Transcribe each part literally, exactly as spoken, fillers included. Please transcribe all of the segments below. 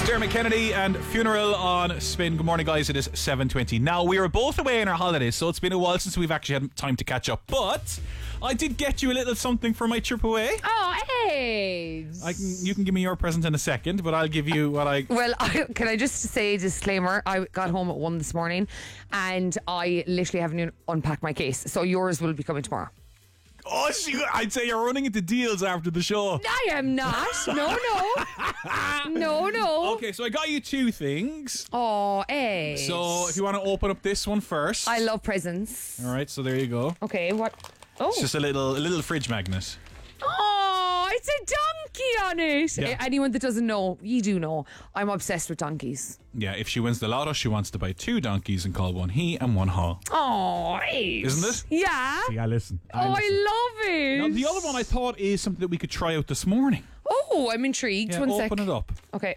Dermot Kennedy and Funeral on Spin. Good morning, guys. It is seven twenty. Now, we were both away on our holidays, so it's been a while since we've actually had time to catch up. But I did get you a little something for my trip away. Oh, hey! I can, you can give me your present in a second, but I'll give you what I... Well, I, can I just say a disclaimer? I got home at one this morning and I literally haven't even unpacked my case. So yours will be coming tomorrow. Oh, she, I'd say you're running into deals after the show. I am not. No, no. No, no. Okay, so I got you two things. Oh, hey. So if you want to open up this one first. I love presents. All right, so there you go. Okay, what? Oh. It's just a little a little fridge magnet. Oh, it's a donkey on it. Yeah. Anyone that doesn't know, you do know, I'm obsessed with donkeys. Yeah, if she wins the lotto, she wants to buy two donkeys and call one he and one haw. Oh, Isn't it? Yeah. Yeah, listen. I oh, listen. I love it. Now, the other one I thought is something that we could try out this morning. Oh, I'm intrigued. Yeah, One open sec. it up. Okay.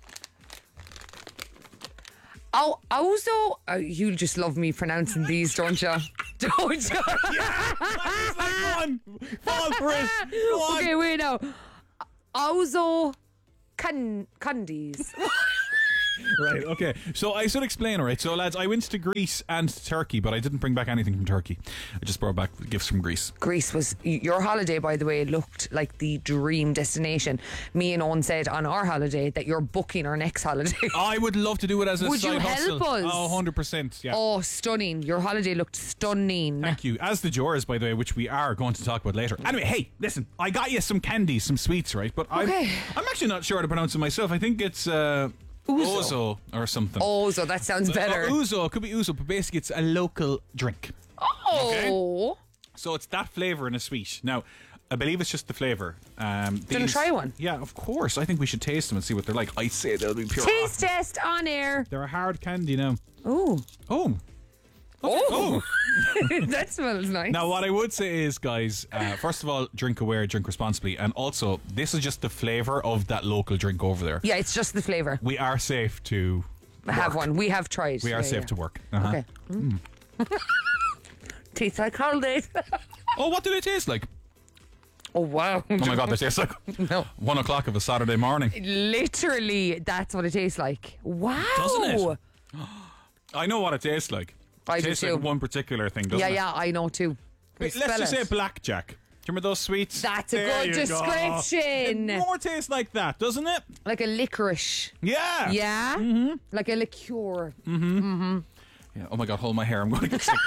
Oh, also, uh, you just love me pronouncing these, don't you? Don't you? Yeah! Like, go on. Fall for it. Go on. Okay, wait now. Auzo can candies. Right, okay. So I should explain, all right? So, lads, I went to Greece and Turkey, but I didn't bring back anything from Turkey. I just brought back gifts from Greece. Greece was... Your holiday, by the way, looked like the dream destination. Me and Owen said on our holiday that you're booking our next holiday. I would love to do it as a Would side you hustle. help us? Oh, one hundred percent, yeah. Oh, stunning. Your holiday looked stunning. Thank you. As the yours, by the way, which we are going to talk about later. Anyway, hey, listen, I got you some candies, some sweets, right? But okay. I'm, I'm actually not sure how to pronounce it myself. I think it's... Uh, Ouzo. Ouzo or something. Ouzo, that sounds better. Uh, Ouzo, it could be Ouzo, but basically it's a local drink. Oh. Okay? So it's that flavour in a sweet. Now, I believe it's just the flavour. Um, Gonna try one? Yeah, of course. I think we should taste them and see what they're like. I say they'll be pure. Taste test on air. They're a hard candy now. Ooh. Oh. Oh, oh. That smells nice. Now, what I would say is, guys, uh, first of all, drink aware, drink responsibly, and also, this is just the flavour of that local drink over there. Yeah, it's just the flavour. We are safe to have work. one. We have tried. We are yeah, safe yeah. to work. Uh-huh. Okay. Mm. Tastes like holidays. Oh, what do they taste like? Oh, wow. Oh my God, they taste like no. one o'clock of a Saturday morning. Literally, that's what it tastes like. Wow. Doesn't it? I know what it tastes like. I It do tastes too. like one particular thing, doesn't yeah, it? yeah, I know too. Wait, Spell let's just it. say blackjack. Do you remember those sweets? That's a There good you description. Go. It more tastes like that, doesn't it? Like a licorice. Yeah. Yeah? Mm-hmm. Like a liqueur. Mm-hmm. Mm-hmm. Yeah. Oh my God, hold my hair. I'm going to get sick.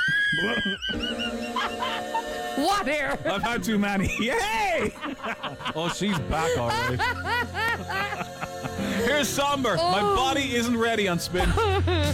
What hair? I've had too many. Yay! Oh, she's back already. Here's Somber. Oh. My body isn't ready on Spin.